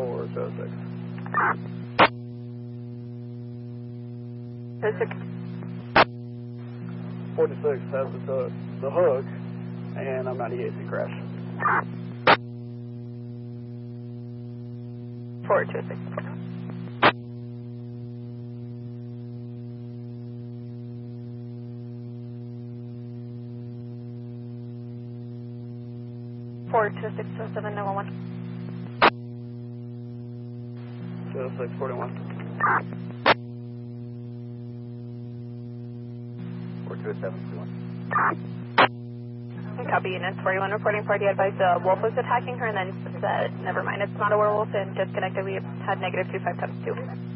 406. 46 has the hook, and I'm 98 to crash. 426. Four two six two seven 911. 0641. 42721. Copy units 41 reporting party advised the wolf was attacking her and then said never mind, it's not a werewolf and disconnected. We had negative 25 times 2.